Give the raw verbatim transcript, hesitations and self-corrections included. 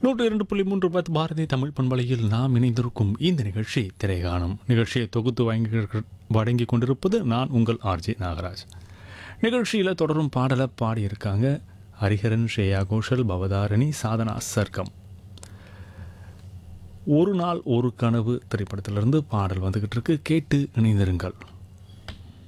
நூற்று இரண்டு புள்ளி மூன்று பத்து பாரதி தமிழ் பண்பலையில் நாம் இணைந்திருக்கும் இந்த நிகழ்ச்சி திரைகாணும் நிகழ்ச்சியை தொகுத்து வழங்கி வழங்கி கொண்டிருப்பது நான் உங்கள் ஆர்ஜே நாகராஜ். நிகழ்ச்சியில் தொடரும் பாடலை பாடியிருக்காங்க ஹரிஹரன், ஸ்ரேயா கோஷல், பவதாரணி, சாதனா சர்க்கம். ஒரு நாள் ஒரு கனவு திரைப்படத்திலிருந்து பாடல் வந்துகிட்டு இருக்கு. கேட்டு இணைந்திருங்கள்.